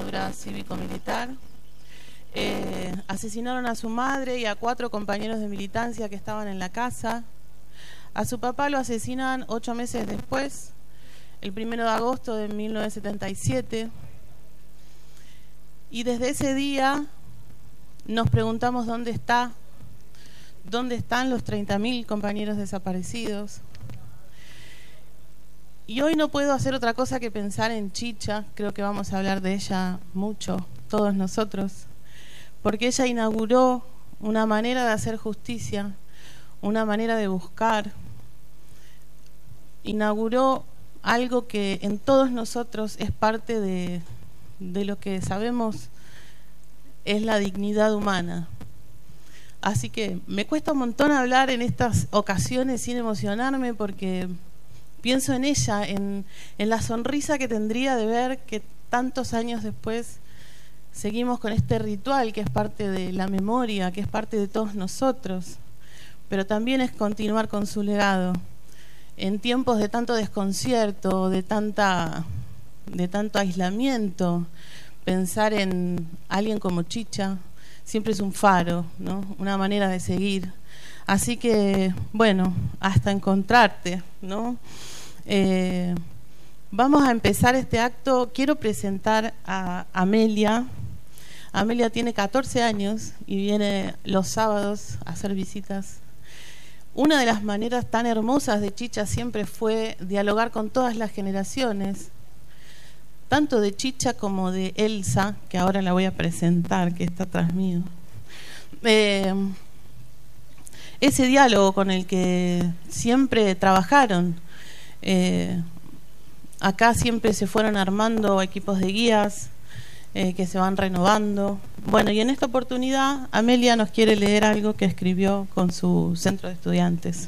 dictadura cívico-militar. Asesinaron a su madre y a 4 compañeros de militancia que estaban en la casa. A su papá lo asesinan 8 meses después, el 1 de agosto de 1977. Y desde ese día nos preguntamos dónde están los 30.000 compañeros desaparecidos. Y hoy no puedo hacer otra cosa que pensar en Chicha. Creo que vamos a hablar de ella mucho, todos nosotros, porque ella inauguró una manera de hacer justicia, una manera de buscar. Inauguró algo que en todos nosotros es parte de lo que sabemos es la dignidad humana. Así que me cuesta un montón hablar en estas ocasiones sin emocionarme, porque pienso en ella, en la sonrisa que tendría de ver que tantos años después seguimos con este ritual que es parte de la memoria, que es parte de todos nosotros, pero también es continuar con su legado. En tiempos de tanto desconcierto, de tanto aislamiento, pensar en alguien como Chicha siempre es un faro, ¿no? Una manera de seguir. Así que, bueno, hasta encontrarte, ¿no? Vamos a empezar este acto. Quiero presentar a Amelia. Amelia tiene 14 años y viene los sábados a hacer visitas. Una de las maneras tan hermosas de Chicha siempre fue dialogar con todas las generaciones, tanto de Chicha como de Elsa, que ahora la voy a presentar, que está atrás mío. Ese diálogo con el que siempre trabajaron. Acá siempre se fueron armando equipos de guías que se van renovando. Bueno, y en esta oportunidad Amelia nos quiere leer algo que escribió con su centro de estudiantes.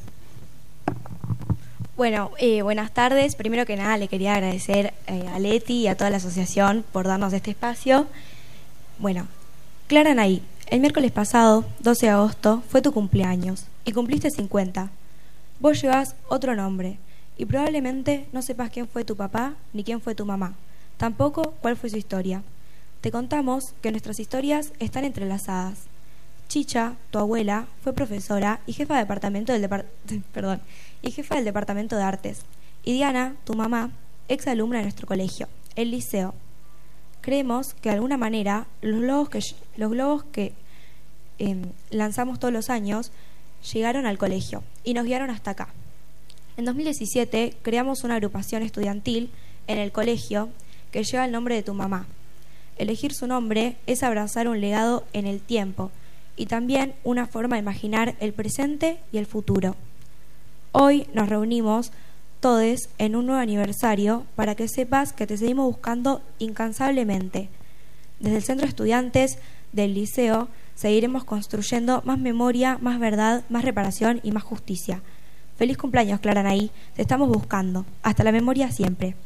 Bueno, buenas tardes. Primero que nada le quería agradecer a Leti y a toda la asociación por darnos este espacio. Bueno, Clara Anaí, el miércoles pasado, 12 de agosto, fue tu cumpleaños y cumpliste 50. Vos llevas otro nombre y probablemente no sepas quién fue tu papá ni quién fue tu mamá, tampoco cuál fue su historia. Te contamos que nuestras historias están entrelazadas. Chicha, tu abuela, fue profesora y jefa del departamento del departamento de artes. Y Diana, tu mamá, ex alumna de nuestro colegio, el liceo. Creemos que de alguna manera los globos que lanzamos todos los años llegaron al colegio y nos guiaron hasta acá. En 2017 creamos una agrupación estudiantil en el colegio que lleva el nombre de tu mamá. Elegir su nombre es abrazar un legado en el tiempo y también una forma de imaginar el presente y el futuro. Hoy nos reunimos todos en un nuevo aniversario para que sepas que te seguimos buscando incansablemente. Desde el Centro de Estudiantes del Liceo seguiremos construyendo más memoria, más verdad, más reparación y más justicia. Feliz cumpleaños, Clara Anaí. Te estamos buscando. Hasta la memoria siempre.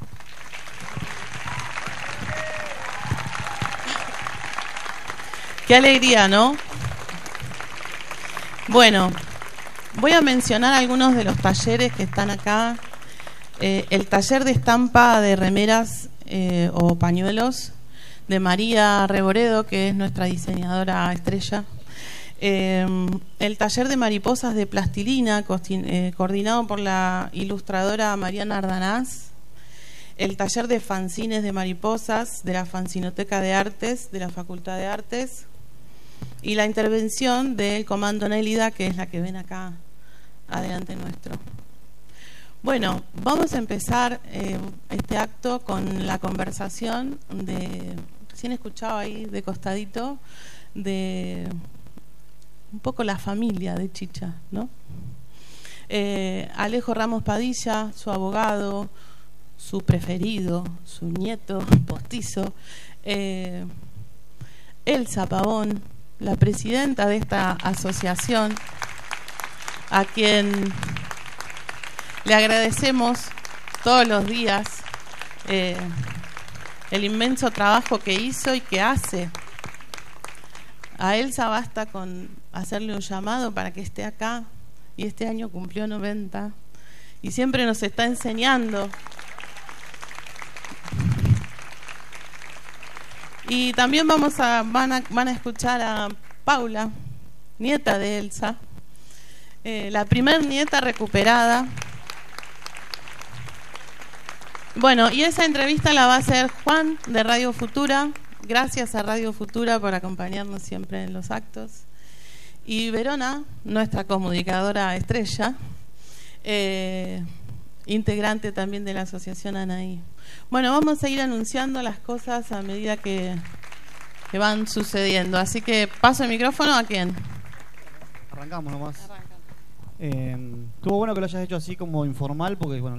Qué alegría, ¿no? Bueno, voy a mencionar algunos de los talleres que están acá. El taller de estampa de remeras o pañuelos de María Reboredo, que es nuestra diseñadora estrella. El taller de mariposas de plastilina, coordinado por la ilustradora Mariana Ardanaz. El taller de fanzines de mariposas de la Fanzinoteca de Artes de la Facultad de Artes. Y la intervención del Comando Nélida, que es la que ven acá adelante nuestro. Bueno, vamos a empezar este acto con la conversación de, recién escuchaba ahí de costadito, de un poco la familia de Chicha, ¿no? Alejo Ramos Padilla, su abogado, su preferido, su nieto postizo, Elsa Pavón, la presidenta de esta asociación, a quien le agradecemos todos los días el inmenso trabajo que hizo y que hace. A Elsa basta con hacerle un llamado para que esté acá, y este año cumplió 90 y siempre nos está enseñando. Y también van a escuchar a Paula, nieta de Elsa, la primer nieta recuperada. Bueno, y esa entrevista la va a hacer Juan de Radio Futura. Gracias a Radio Futura por acompañarnos siempre en los actos. Y Verona, nuestra comunicadora estrella, integrante también de la Asociación Anaí. Bueno, vamos a ir anunciando las cosas a medida que van sucediendo. Así que paso el micrófono a quién. Arrancamos nomás. Estuvo bueno que lo hayas hecho así como informal, porque bueno,